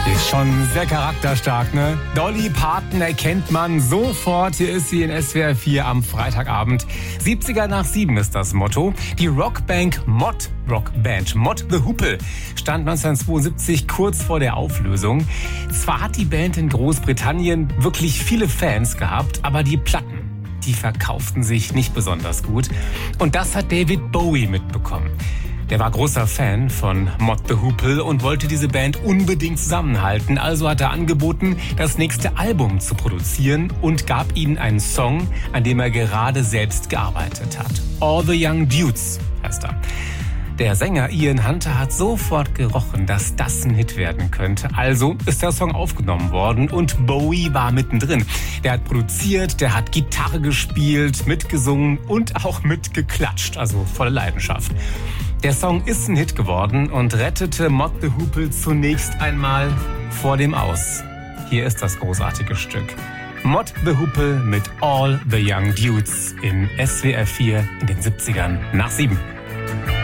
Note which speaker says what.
Speaker 1: Ist schon sehr charakterstark, ne? Dolly Parton erkennt man sofort. Hier ist sie in SWR 4 am Freitagabend. 70er nach 7 ist das Motto. Die Rockband Mott the Hoople stand 1972 kurz vor der Auflösung. Zwar hat die Band in Großbritannien wirklich viele Fans gehabt, aber die Platten, die verkauften sich nicht besonders gut. Und das hat David Bowie mitbekommen. Der war großer Fan von Mott the Hoople und wollte diese Band unbedingt zusammenhalten. Also hat er angeboten, das nächste Album zu produzieren und gab ihnen einen Song, an dem er gerade selbst gearbeitet hat. All the Young Dudes heißt er. Der Sänger Ian Hunter hat sofort gerochen, dass das ein Hit werden könnte. Also ist der Song aufgenommen worden und Bowie war mittendrin. Der hat produziert, der hat Gitarre gespielt, mitgesungen und auch mitgeklatscht, also volle Leidenschaft. Der Song ist ein Hit geworden und rettete Mott the Hoople zunächst einmal vor dem Aus. Hier ist das großartige Stück. Mott the Hoople mit All the Young Dudes in SWR 4 in den 70ern nach 7.